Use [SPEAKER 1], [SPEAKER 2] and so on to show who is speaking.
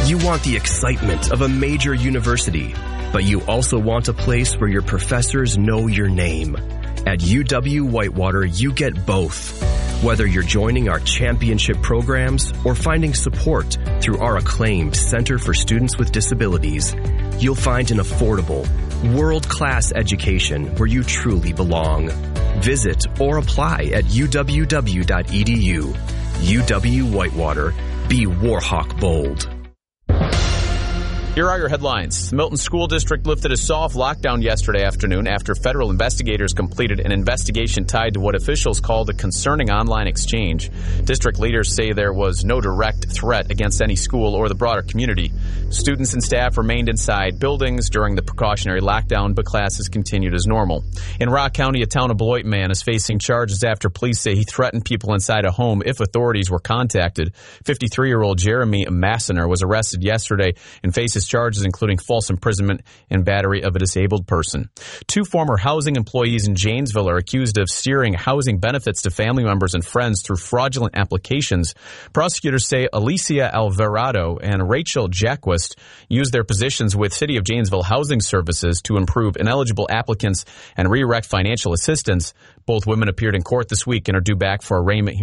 [SPEAKER 1] You want the excitement of a major university, but you also want a place where your professors know your name. At UW-Whitewater, you get both. Whether you're joining our championship programs or finding support through our acclaimed Center for Students with Disabilities, you'll find an affordable, world-class education where you truly belong. Visit or apply at uww.edu. UW-Whitewater. Be Warhawk bold.
[SPEAKER 2] Here are your headlines. The Milton School District lifted a soft lockdown yesterday afternoon after federal investigators completed an investigation tied to what officials called a concerning online exchange. District leaders say there was no direct threat against any school or the broader community. Students and staff remained inside buildings during the precautionary lockdown, but classes continued as normal. In Rock County, a town of Beloit man is facing charges after police say he threatened people inside a home if authorities were contacted. 53-year-old Jeremy Massiner was arrested yesterday and faces charges including false imprisonment and battery of a disabled person. 2 former housing employees in Janesville are accused of steering housing benefits to family members and friends through fraudulent applications. Prosecutors say Alicia Alvarado and Rachel Jacquist used their positions with City of Janesville Housing Services to improve ineligible applicants and redirect financial assistance. Both women appeared in court this week and are due back for arraignment